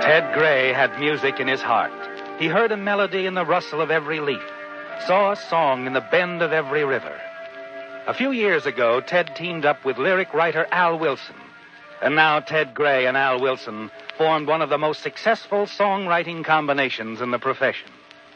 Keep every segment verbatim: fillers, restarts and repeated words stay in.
Ted Gray had music in his heart. He heard a melody in the rustle of every leaf, saw a song in the bend of every river. A few years ago, Ted teamed up with lyric writer Al Wilson. And now Ted Gray and Al Wilson formed one of the most successful songwriting combinations in the profession.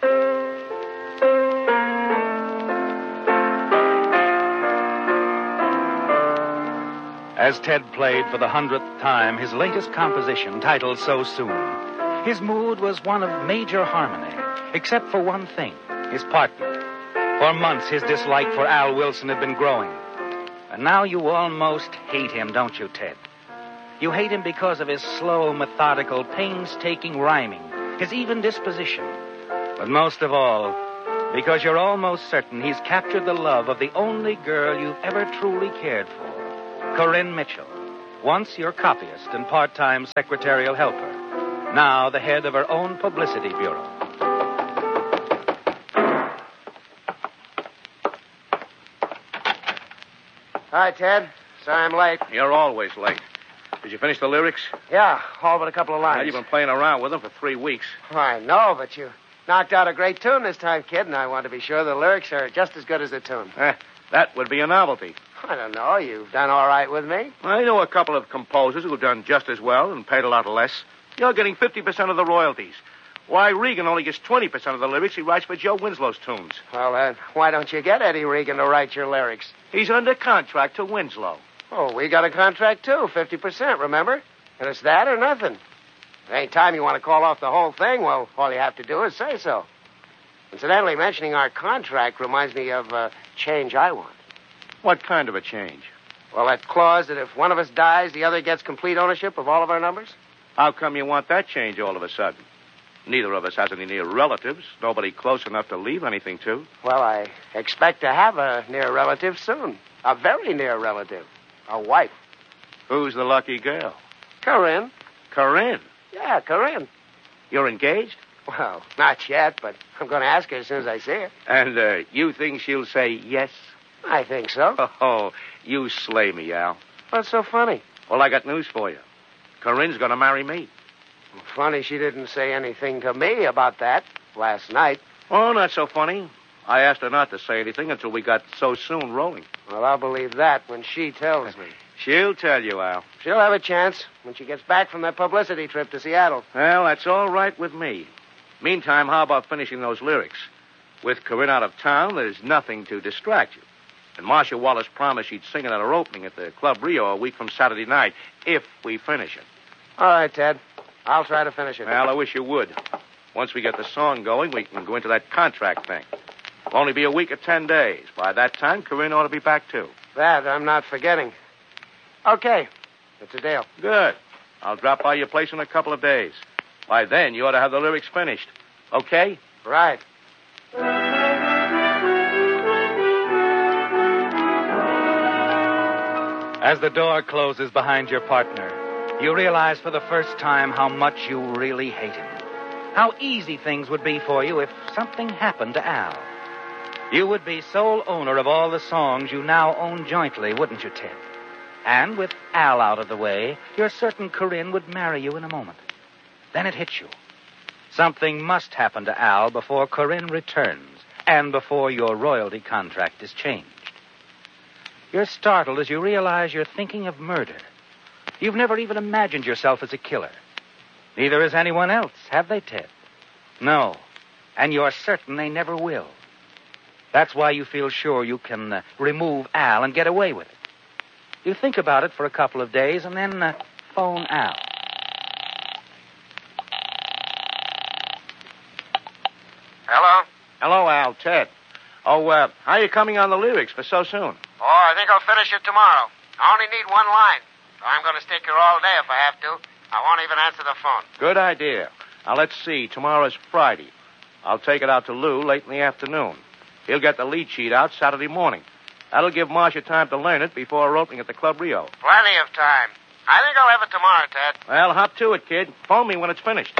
As Ted played for the hundredth time his latest composition, titled So Soon, his mood was one of major harmony, except for one thing, his partner. For months, his dislike for Al Wilson had been growing. And now you almost hate him, don't you, Ted? You hate him because of his slow, methodical, painstaking rhyming, his even disposition. But most of all, because you're almost certain he's captured the love of the only girl you've ever truly cared for. Corinne Mitchell, once your copyist and part-time secretarial helper, now the head of her own publicity bureau. Hi, Ted. Sorry I'm late. You're always late. Did you finish the lyrics? Yeah, all but a couple of lines. Well, you've been playing around with them for three weeks. I know, but you knocked out a great tune this time, kid, and I want to be sure the lyrics are just as good as the tune. Eh, that would be a novelty. I don't know. You've done all right with me. I know a couple of composers who've done just as well and paid a lot less. You're getting fifty percent of the royalties. Why, Regan only gets twenty percent of the lyrics he writes for Joe Winslow's tunes. Well, then, why don't you get Eddie Regan to write your lyrics? He's under contract to Winslow. Oh, we got a contract, too, fifty percent, remember? And it's that or nothing. If any time you want to call off the whole thing, well, all you have to do is say so. Incidentally, mentioning our contract reminds me of a change I want. What kind of a change? Well, that clause that if one of us dies, the other gets complete ownership of all of our numbers. How come you want that change all of a sudden? Neither of us has any near relatives. Nobody close enough to leave anything to. Well, I expect to have a near relative soon. A very near relative. A wife. Who's the lucky girl? Corinne. Corinne? Yeah, Corinne. You're engaged? Well, not yet, but I'm going to ask her as soon as I see her. And uh, you think she'll say yes? I think so. Oh, you slay me, Al. What's so funny? Well, I got news for you. Corinne's going to marry me. Funny she didn't say anything to me about that last night. Oh, not so funny. I asked her not to say anything until we got So Soon rolling. Well, I'll believe that when she tells me. She'll tell you, Al. She'll have a chance when she gets back from that publicity trip to Seattle. Well, that's all right with me. Meantime, how about finishing those lyrics? With Corinne out of town, there's nothing to distract you. And Marcia Wallace promised she'd sing it at her opening at the Club Rio a week from Saturday night, if we finish it. All right, Ted. I'll try to finish it. Well, I wish you would. Once we get the song going, we can go into that contract thing. It'll only be a week or ten days. By that time, Corinne ought to be back, too. That I'm not forgetting. Okay. It's a deal. Good. I'll drop by your place in a couple of days. By then, you ought to have the lyrics finished. Okay? Right. As the door closes behind your partner, you realize for the first time how much you really hate him. How easy things would be for you if something happened to Al. You would be sole owner of all the songs you now own jointly, wouldn't you, Ted? And with Al out of the way, you're certain Corinne would marry you in a moment. Then it hits you. Something must happen to Al before Corinne returns and before your royalty contract is changed. You're startled as you realize you're thinking of murder. You've never even imagined yourself as a killer. Neither has anyone else, have they, Ted? No. And you're certain they never will. That's why you feel sure you can uh, remove Al and get away with it. You think about it for a couple of days and then uh, phone Al. Hello? Hello, Al. Ted. Oh, uh, how are you coming on the lyrics for So Soon? Oh, I think I'll finish it tomorrow. I only need one line. So I'm going to stick here all day if I have to. I won't even answer the phone. Good idea. Now, let's see. Tomorrow's Friday. I'll take it out to Lou late in the afternoon. He'll get the lead sheet out Saturday morning. That'll give Marcia time to learn it before her opening at the Club Rio. Plenty of time. I think I'll have it tomorrow, Ted. Well, hop to it, kid. Phone me when it's finished.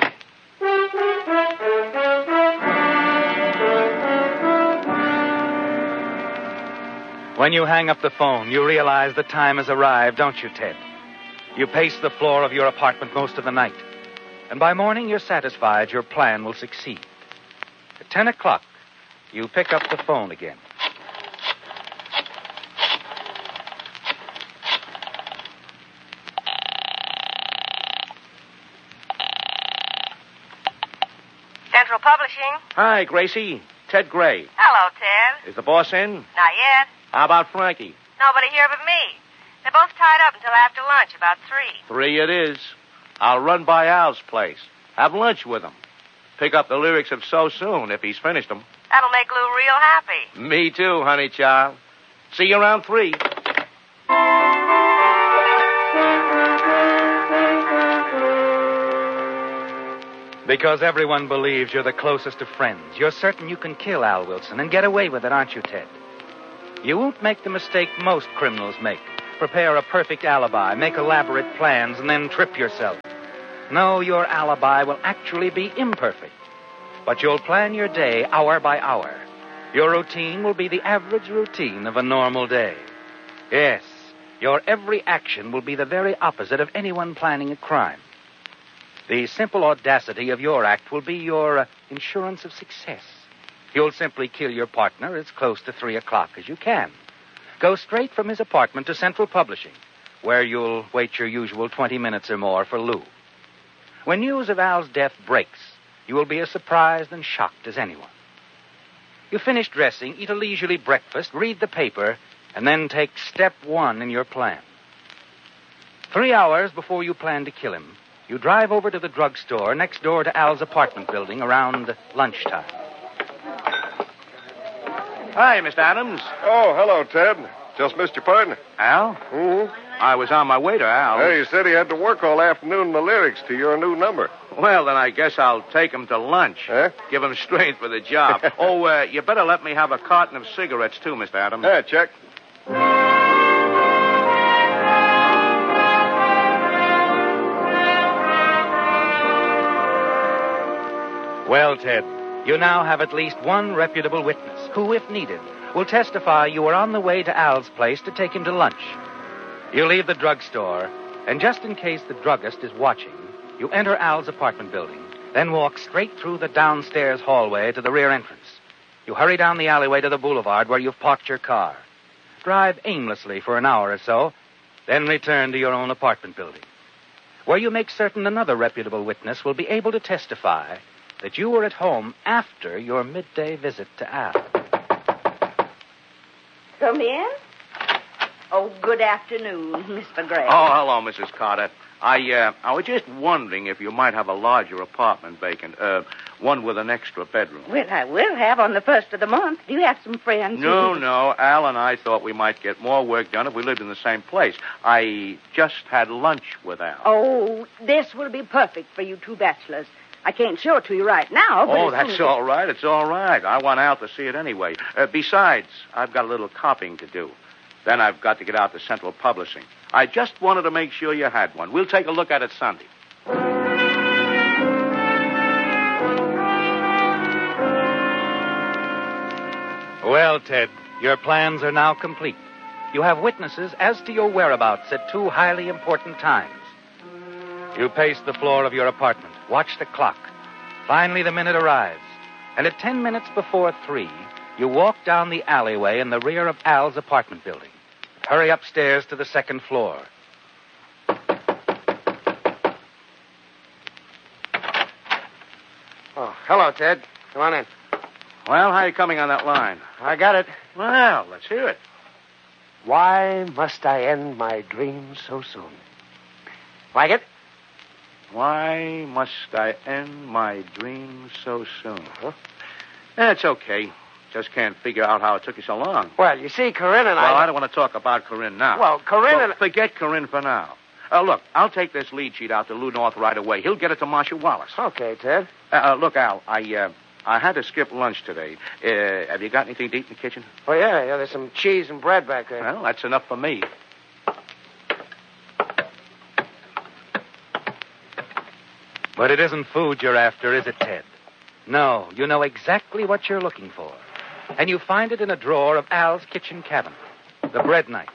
When you hang up the phone, you realize the time has arrived, don't you, Ted? You pace the floor of your apartment most of the night. And by morning, you're satisfied your plan will succeed. At ten o'clock, you pick up the phone again. Central Publishing. Hi, Gracie. Ted Gray. Hello, Ted. Is the boss in? Not yet. How about Frankie? Nobody here but me. They're both tied up until after lunch, about three. Three it is. I'll run by Al's place. Have lunch with him. Pick up the lyrics of So Soon if he's finished them. That'll make Lou real happy. Me too, honey child. See you around three. Because everyone believes you're the closest of friends, you're certain you can kill Al Wilson and get away with it, aren't you, Ted? You won't make the mistake most criminals make. Prepare a perfect alibi, make elaborate plans, and then trip yourself. No, your alibi will actually be imperfect. But you'll plan your day hour by hour. Your routine will be the average routine of a normal day. Yes, your every action will be the very opposite of anyone planning a crime. The simple audacity of your act will be your uh, insurance of success. You'll simply kill your partner as close to three o'clock as you can. Go straight from his apartment to Central Publishing, where you'll wait your usual twenty minutes or more for Lou. When news of Al's death breaks, you will be as surprised and shocked as anyone. You finish dressing, eat a leisurely breakfast, read the paper, and then take step one in your plan. Three hours before you plan to kill him, you drive over to the drugstore next door to Al's apartment building around lunchtime. Hi, Mister Adams. Oh, hello, Ted. Just missed your partner. Al? Mm-hmm. I was on my way to Al. Hey, he said he had to work all afternoon on the lyrics to your new number. Well, then I guess I'll take him to lunch. Huh? Give him strength for the job. oh, uh, you better let me have a carton of cigarettes, too, Mister Adams. Yeah, check. Well, Ted, you now have at least one reputable witness who, if needed, will testify you were on the way to Al's place to take him to lunch. You leave the drugstore, and just in case the druggist is watching, you enter Al's apartment building, then walk straight through the downstairs hallway to the rear entrance. You hurry down the alleyway to the boulevard where you've parked your car. Drive aimlessly for an hour or so, then return to your own apartment building, where you make certain another reputable witness will be able to testify that you were at home after your midday visit to Al. Come in. Oh, good afternoon, Mister Gray. Oh, hello, Missus Carter. I, uh, I was just wondering if you might have a larger apartment vacant, uh, one with an extra bedroom. Well, I will have on the first of the month. Do you have some friends? No, who... no. Al and I thought we might get more work done if we lived in the same place. I just had lunch with Al. Oh, this will be perfect for you two bachelors. I can't show it to you right now. But Oh, as soon that's as all right. It's all right. I want Al to see it anyway. Uh, besides, I've got a little copying to do. Then I've got to get out to Central Publishing. I just wanted to make sure you had one. We'll take a look at it Sunday. Well, Ted, your plans are now complete. You have witnesses as to your whereabouts at two highly important times. You pace the floor of your apartment, watch the clock. Finally, the minute arrives. And at ten minutes before three, you walk down the alleyway in the rear of Al's apartment building. Hurry upstairs to the second floor. Oh, hello, Ted. Come on in. Well, how are you coming on that line? I got it. Well, let's hear it. Why must I end my dreams so soon? Like it? Why must I end my dreams so soon? Huh? That's okay. Just can't figure out how it took you so long. Well, you see, Corinne and Well, I... I don't want to talk about Corinne now. Well, Corinne Well, and... forget Corinne for now. Uh, look, I'll take this lead sheet out to Lou North right away. He'll get it to Marcia Wallace. Okay, Ted. Uh, uh, look, Al, I uh, I had to skip lunch today. Uh, have you got anything to eat in the kitchen? Oh, yeah, yeah, there's some cheese and bread back there. Well, that's enough for me. But it isn't food you're after, is it, Ted? No, you know exactly what you're looking for. And you find it in a drawer of Al's kitchen cabinet, the bread knife.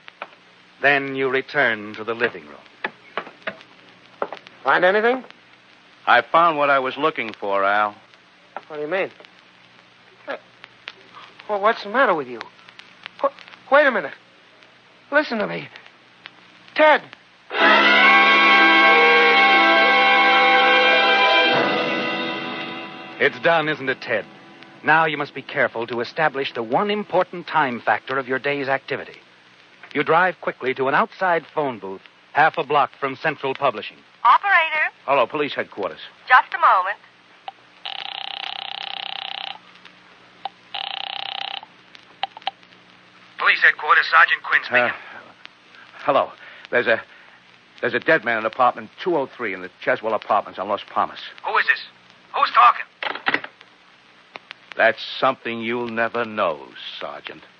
Then you return to the living room. Find anything? I found what I was looking for, Al. What do you mean? Hey, well, what's the matter with you? Wh- Wait a minute. Listen to me. Ted. It's done, isn't it, Ted? Now you must be careful to establish the one important time factor of your day's activity. You drive quickly to an outside phone booth half a block from Central Publishing. Operator, Hello, police headquarters. just a moment. Police headquarters, Sergeant Quinn speaking. Uh, hello. There's a there's a dead man in apartment two oh three in the Cheswell Apartments on Los Palmas. Who is this? Who's talking? That's something you'll never know, Sergeant.